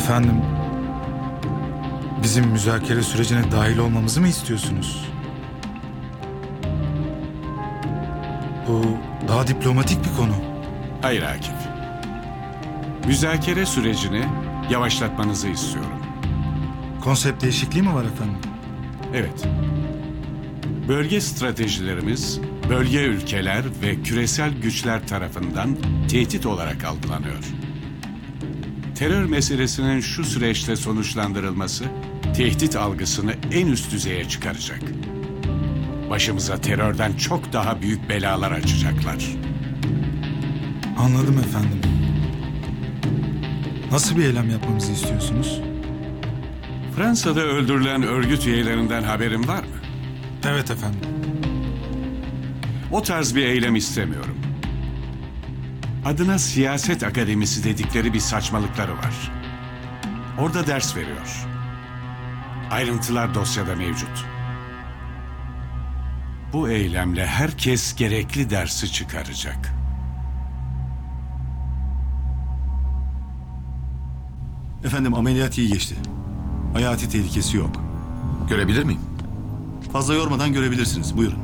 Efendim, bizim müzakere sürecine dahil olmamızı mı istiyorsunuz? Bu daha diplomatik bir konu. Hayır Akif. Müzakere sürecini yavaşlatmanızı istiyorum. Konsept değişikliği mi var efendim? Evet. Bölge stratejilerimiz, bölge ülkeler ve küresel güçler tarafından tehdit olarak algılanıyor. Terör meselesinin şu süreçte sonuçlandırılması, tehdit algısını en üst düzeye çıkaracak. Başımıza terörden çok daha büyük belalar açacaklar. Anladım efendim. Nasıl bir eylem yapmamızı istiyorsunuz? Fransa'da öldürülen örgüt üyelerinden haberin var mı? Evet efendim. O tarz bir eylem istemiyorum. Adına siyaset akademisi dedikleri bir saçmalıkları var. Orada ders veriyor. Ayrıntılar dosyada mevcut. Bu eylemle herkes gerekli dersi çıkaracak. Efendim ameliyat iyi geçti. Hayati tehlikesi yok. Görebilir miyim? Fazla yormadan görebilirsiniz. Buyurun.